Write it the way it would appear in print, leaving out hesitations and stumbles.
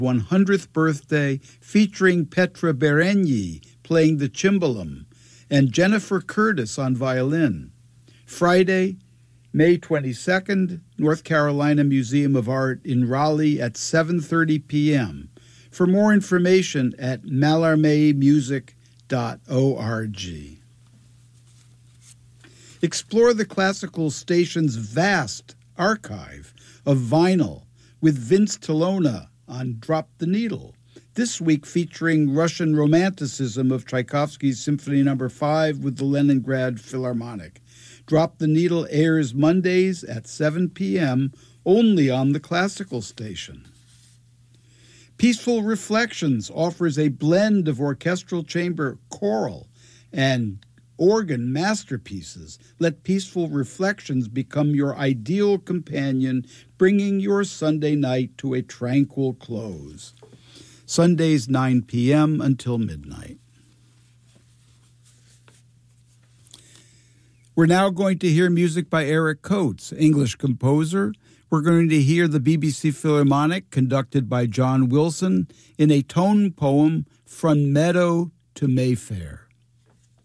100th birthday featuring Petra Bereni playing the cimbalom and Jennifer Curtis on violin. Friday, May 22nd, North Carolina Museum of Art in Raleigh at 7:30 p.m. For more information at mallarmemusic.org. Explore the classical station's vast archive of vinyl with Vince Tolona on Drop the Needle, this week featuring Russian Romanticism of Tchaikovsky's Symphony No. 5 with the Leningrad Philharmonic. Drop the Needle airs Mondays at 7 p.m. only on the classical station. Peaceful Reflections offers a blend of orchestral chamber, choral, and organ masterpieces. Let Peaceful Reflections become your ideal companion, bringing your Sunday night to a tranquil close. Sundays 9 p.m. until midnight. We're now going to hear music by Eric Coates, English composer. We're going to hear the BBC Philharmonic, conducted by John Wilson, in a tone poem, From Meadow to Mayfair.